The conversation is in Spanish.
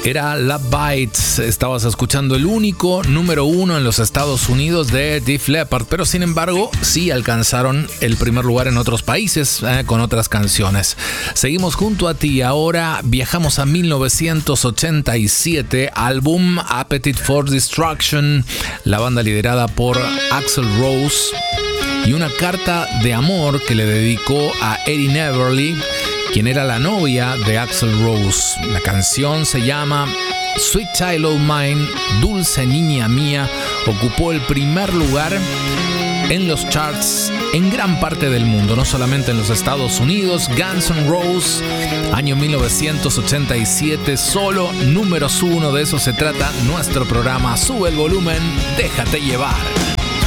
Era Love Bites. Estabas escuchando el único número 1 en los Estados Unidos de Def Leppard, pero sin embargo sí alcanzaron el primer lugar en otros países con otras canciones. Seguimos junto a ti. Ahora viajamos a 1987, álbum Appetite for Destruction, la banda liderada por Axl Rose, y una carta de amor que le dedicó a Eddie Neverly, quien era la novia de Axl Rose. La canción se llama Sweet Child O' Mine, Dulce Niña Mía. Ocupó el primer lugar en los charts en gran parte del mundo, no solamente en los Estados Unidos. Guns N' Roses, año 1987, solo números 1. De eso se trata nuestro programa. Sube el volumen, déjate llevar.